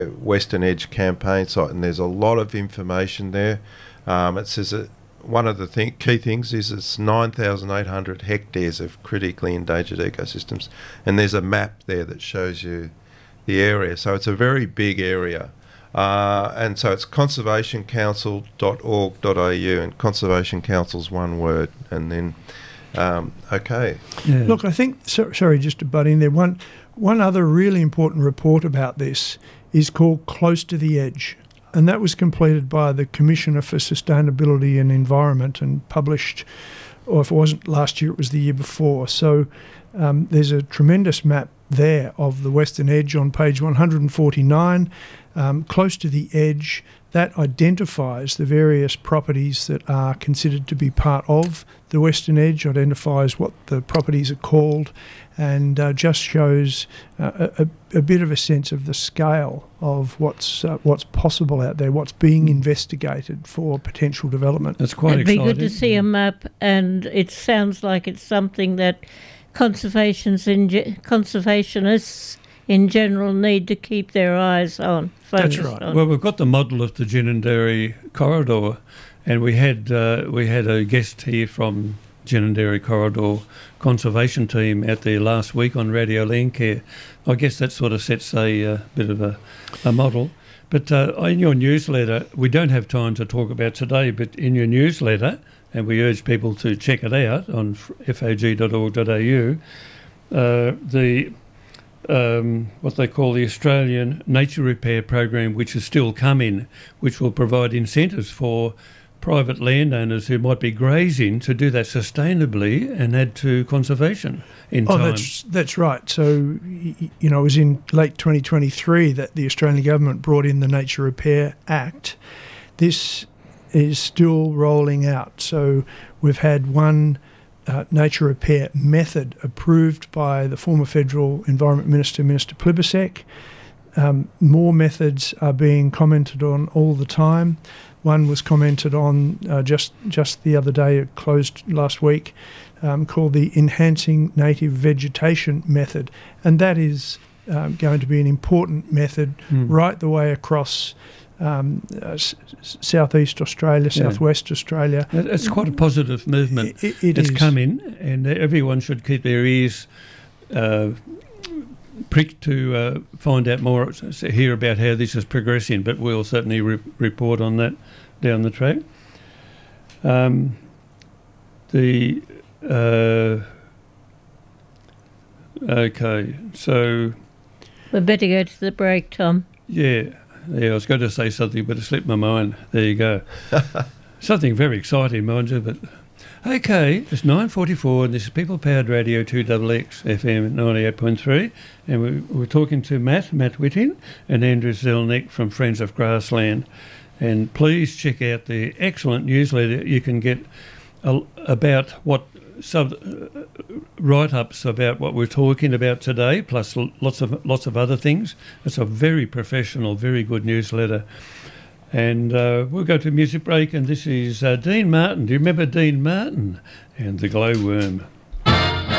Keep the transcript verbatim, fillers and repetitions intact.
Western Edge campaign site, and there's a lot of information there. Um, it says that one of the th- key things is it's nine thousand eight hundred hectares of critically endangered ecosystems, and there's a map there that shows you the area. So it's a very big area. Uh, and so it's conservation council dot org dot a u, and Conservation Council's one word, and then, um, okay. Yeah. Look, I think, so, sorry, just to butt in there, one, one other really important report about this is called Close to the Edge, and that was completed by the Commissioner for Sustainability and Environment and published, or if it wasn't last year, it was the year before. So um, there's a tremendous map there of the Western Edge on page one hundred forty-nine. Um, close to the edge, that identifies the various properties that are considered to be part of the Western Edge, identifies what the properties are called, and uh, just shows uh, a, a bit of a sense of the scale of what's uh, what's possible out there, what's being investigated for potential development. That's quite It'd exciting. It'd be good to see a map, and it sounds like it's something that conservations in ge- conservationists in general need to keep their eyes on. That's right. On. Well, we've got the model of the Ginninderry corridor, and we had uh, we had a guest here from Ginninderry Corridor Conservation Team out there last week on Radio Landcare. I guess that sort of sets a uh, bit of a, a model. But uh, in your newsletter, we don't have time to talk about today, but in your newsletter, and we urge people to check it out on f o g dot org dot a u, uh, the Um, what they call the Australian Nature Repair Program, which is still coming, which will provide incentives for private landowners who might be grazing to do that sustainably and add to conservation in oh, time. Oh, that's, that's right. So, you know, it was in late twenty twenty-three that the Australian government brought in the Nature Repair Act. This is still rolling out. So we've had one Uh, nature repair method approved by the former Federal Environment Minister, Minister Plibersek. Um, more methods are being commented on all the time. One was commented on uh, just just the other day, it closed last week, um, called the Enhancing Native Vegetation Method. And that is um, going to be an important method mm. right the way across Um, uh, s- southeast Australia, Yeah. southwest Australia. It's quite a positive movement. It, it, it it's is. coming, and everyone should keep their ears uh, pricked to uh, find out more, hear about how this is progressing, but we'll certainly re- report on that down the track. Um, the uh, okay, so... We'd better go to the break, Tom. Yeah. Yeah, I was going to say something, but it slipped my mind. There you go. Something very exciting, mind you. But okay, it's nine forty-four, and this is People Powered Radio two X X F M ninety-eight point three, and we, we're talking to Matt, Matt Whitting, and Andrew Zelnick from Friends of Grassland. And please check out the excellent newsletter you can get a, about what sub uh, write-ups about what we're talking about today, plus lots of lots of other things. It's a very professional, very good newsletter. And uh, we'll go to music break, and this is uh, Dean Martin. Do you remember Dean Martin and the Glowworm?